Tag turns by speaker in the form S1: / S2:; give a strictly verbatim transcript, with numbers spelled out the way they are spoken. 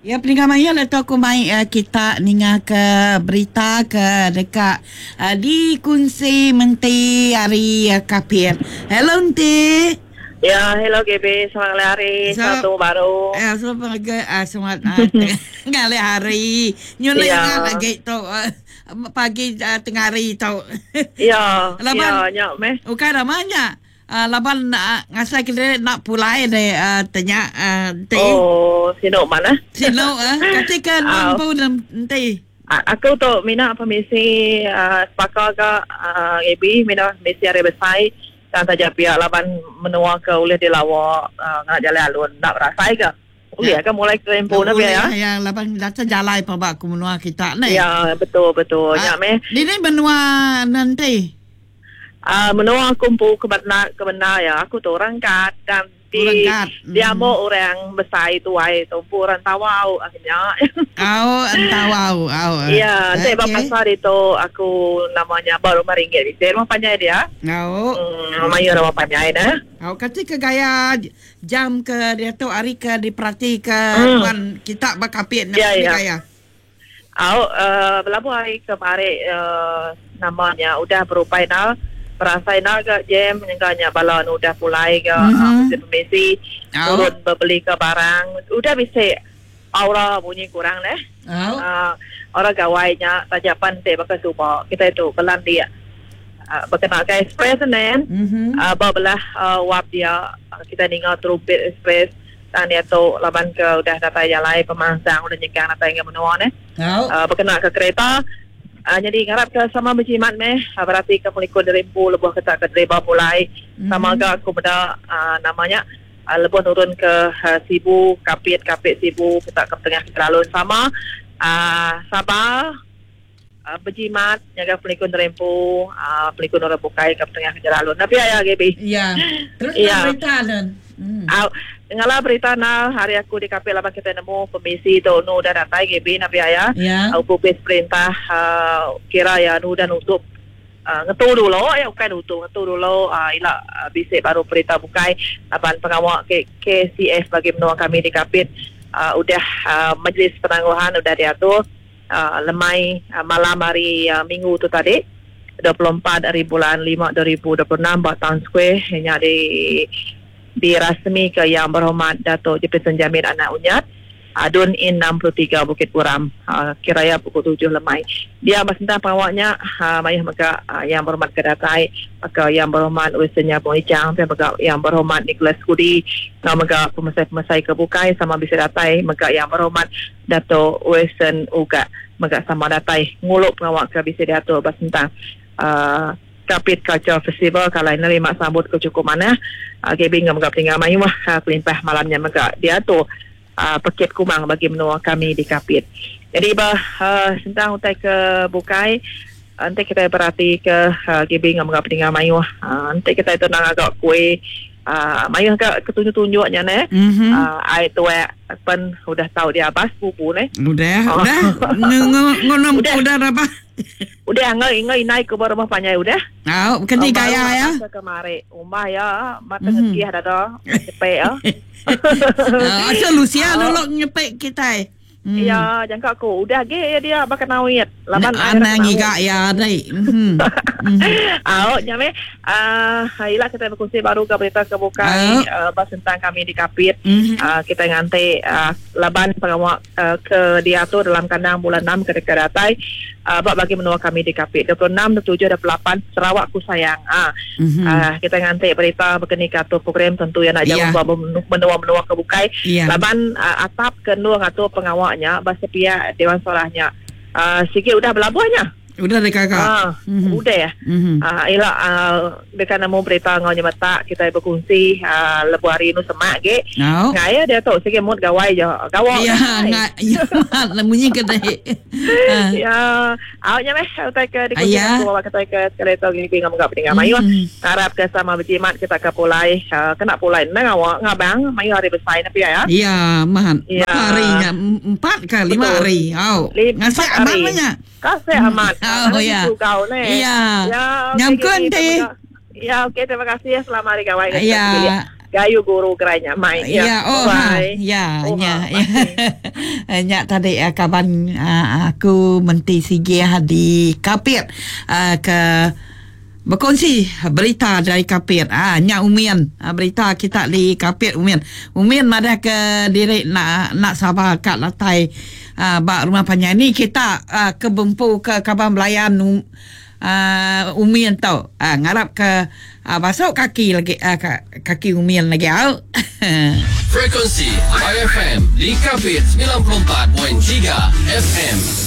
S1: Ya, peningan maya letak aku main uh, kita ninga ke berita ke dekat uh, di kunci menti hari uh, kapir. Hello Enti.
S2: Ya, hello G B, selamat hari,
S1: So,
S2: satu baru.
S1: Eh, so pagi uh, semat uh, tengah hari. Nyulik
S2: Ya.
S1: ingat lagi tu uh, pagi uh, tengah hari tu.
S2: Ya,
S1: Laban,
S2: ya, nyak meh.
S1: bukan namanya. Uh, laban uh, ngasai kita nak pulai deh uh, tanya uh, Enti.
S2: Oh, sino mana?
S1: Sino uh, ketika
S2: Ah.
S1: mampu dan Enti.
S2: A- Aku tu mina permisi uh, sepakat ke uh, G B, mina permisi hari besar. Dan saja pihak laban menua ke oleh di lawak uh, nak jalan alun nak berasai ke? Boleh kan mulai ke tempoh na ya?
S1: Ya, laban datang jalan pabak ku menua kita ni.
S2: Ya, betul betul. Nyak meh.
S1: Di ni menua nanti.
S2: Uh, menua kumpul kebenar kebenar ya. Aku tu orang kat dan di
S1: Orang kat.
S2: dia mau orang besar itu ai tu orang tawau akhirnya.
S1: Au, entah wow, au.
S2: Ya, nanti okay. Pasar itu aku namanya baru meringgit di rumah panjai dia.
S1: Au.
S2: Hmm, mayu rumah panjai dah.
S1: Au ketika gaya jam ke dia tu hari ke diperhatikan
S2: Hmm.
S1: wan kita bakapit nak
S2: Ya, ya.
S1: gaya.
S2: Au uh, berlabuh hari kemarin uh, namanya udah berupaya nak perasai nak ke jam menyengganya balon udah mulai ke
S1: Mhm.
S2: uh, permisi
S1: Au.
S2: turun berbeli ke barang udah bisa aura bunyi kurang deh.
S1: Au.
S2: Uh, orang gawainya tajapan teh bakal supa kita itu belan dia uh, berkenal ke express nen
S1: Mhm.
S2: uh, belah uh, wap dia uh, kita ningal trumpet express dan dia tu laban ke udah datang jalan pemangsang udah nyegang datang yang menua ne
S1: Au.
S2: uh, berkenal ke kereta uh, jadi ngarap ke sama berjimat meh uh, berarti ke pelikun dari empu lebuh ketak ke driver mulai
S1: Mhm.
S2: sama ke aku benda uh, namanya uh, lebuh turun ke uh, Sibu kapit kapit Sibu ketak ke tengah Keteralun sama uh, Sabah uh, berjimat jaga pelikun rempu uh, pelikun orang bukai ke tengah Keteralun tapi ayah G B
S1: Ya. Terus
S2: Ya.
S1: berita dan. Hmm.
S2: uh, ngala berita na hari aku di kapit laban kita nemu komisi tu nu dah datang G B nabi ayah
S1: Ya.
S2: aku pupis perintah uh, kira ya nu dan untuk uh, ngetu dulu ya bukan untuk ngetu dulu uh, ila uh, bisik baru perintah bukai laban pengawal K- KCF bagi menua kami di kapit uh, udah uh, majlis penangguhan udah diatur uh, lemai uh, malam hari uh, minggu tu tadi dua puluh empat dari bulan lima dua ribu dua puluh enam buat tahun square hanya di dirasmi ke Yang Berhormat Dato' Jefferson Jamil Anak Unyat Adun In enam puluh tiga Bukit Puram uh, kiraya pukul tujuh lemai dia masentang pengawaknya uh, mayah maka uh, Yang Berhormat Kedatai maka Yang Berhormat Wisenya Pengicang maka Yang Berhormat Nicholas Kudi maka pemesai-pemesai kebukai sama bisa datai maka Yang Berhormat Dato' Wesen Uga maka sama datai ngulup pengawak ke bisa diatur masentang uh, Kapit Culture Festival kalau ini lima sambut ke cukup mana uh, G B ngam gap tinggal mayu mah uh, pelimpah malamnya maka dia tu uh, pekit kumang bagi menua kami di Kapit. Jadi bah uh, tentang utai ke bukai uh, nanti kita berarti ke uh, G B ngam gap tinggal mayu uh, nanti kita itu nang agak kue uh, mayu agak ketunjuk-tunjuknya ne
S1: Mhm.
S2: uh, ai tu pen udah tahu dia abas pupu ne
S1: Udah,
S2: Oh.
S1: udah. Ngonom
S2: Udah.
S1: udah apa?
S2: udah ngai ngai naik ke rumah panjai udah.
S1: Au, ketika ya ya.
S2: Masa kemarin umah ya mata
S1: Mhm.
S2: ngekih dah dah cepet ya.
S1: Ah, asal Lucia nolok nyepek kita. eh. Hmm.
S2: Ya, jangka aku udah ge dia bakal nawit. Laban
S1: Anak ngiga ya dai. Mhm. Mhm.
S2: Au nyame ah ila kita berkongsi baru ke berita kebukai uh, bas tentang kami di Kapit.
S1: Mhm.
S2: Uh, kita ngante uh, laban pengawak uh, ke diatur dalam kandang bulan enam ke dekat datai uh, bagi menua kami di Kapit dua puluh enam, dua puluh tujuh, dua puluh delapan Sarawak ku sayang. Ah
S1: Mhm.
S2: uh, kita ngante berita berkeni katur program tentu yang nak
S1: Ya.
S2: jawab menua-menua kebukai.
S1: Iya.
S2: Laban uh, atap kedua ngatur pengawaknya bahasa pihak Dewan Sorahnya. Uh, sikit udah berlabuhnya.
S1: Udah deh kakak.
S2: Ah,
S1: Mhm.
S2: udah ya.
S1: Mhm.
S2: Ah, ila uh, dekat nemu berita ngau nyemata kita berkongsi uh, lebu hari nu semak ge.
S1: Au.
S2: Ngaya dia tu sikit mood gawai je. Gawak.
S1: Ya, enggak. Ya, namanya kedai. Ah.
S2: Ya, awaknya meh utai ke di
S1: Ayah.
S2: aku bawa kita ke kereta gini ngam gap dengan mayu.
S1: Mhm.
S2: Harap ke sama berjimat kita ke pulai uh, kena pulai nang awak ngabang mayu hari besar tapi ya.
S1: Iya, mahan.
S2: Ya.
S1: Harinya em- empat ke lima
S2: Betul.
S1: hari. Au.
S2: Lim-
S1: Ngasih
S2: empat hari.
S1: amannya.
S2: Kasih amat.
S1: Oh, ya.
S2: Kau ni.
S1: Iya.
S2: Ya.
S1: Nyamkan, Teh.
S2: Ya, okey terima kasih ya selama hari gawai.
S1: Ya.
S2: Gayu guru gerainya mai.
S1: Ya, oh, ha.
S2: Bye.
S1: Ya,
S2: Oh,
S1: ya,
S2: ha,
S1: ya.
S2: makasih.
S1: Nyak tadi uh, kaban uh, aku menti sigih di Kapit uh, ke berkongsi berita dari Kapit. Ah, Nyak Umian uh, berita kita di Kapit Umian. Umian madah ke diri nak nak sabar kat latai uh, bak rumah panjang ni kita uh, ke Bempu ke Kaban Belayan um, uh, Umian tau. Uh, ngarap ke uh, basuk kaki lagi uh, kaki Umian lagi au.
S3: Frekuensi I F M di Kapit sembilan puluh empat perpuluhan tiga F M.